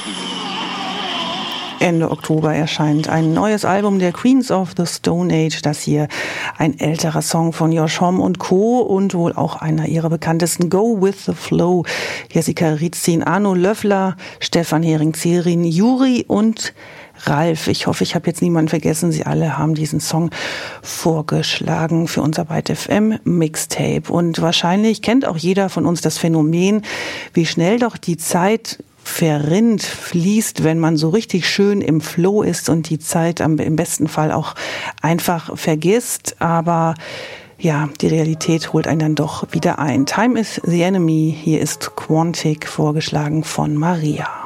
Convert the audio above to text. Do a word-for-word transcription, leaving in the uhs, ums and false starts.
Ende Oktober erscheint ein neues Album der Queens of the Stone Age. Das hier ein älterer Song von Josh Homme und Co. und wohl auch einer ihrer bekanntesten, Go With The Flow. Jessica Ritzin, Arno Löffler, Stefan Hering-Zierin, Juri und Ralf. Ich hoffe, ich habe jetzt niemanden vergessen. Sie alle haben diesen Song vorgeschlagen für unser Byte F M Mixtape. Und wahrscheinlich kennt auch jeder von uns das Phänomen, wie schnell doch die Zeit verrinnt, fließt, wenn man so richtig schön im Flow ist und die Zeit am, im besten Fall auch einfach vergisst. Aber ja, die Realität holt einen dann doch wieder ein. Time is the enemy. Hier ist Quantic, vorgeschlagen von Maria.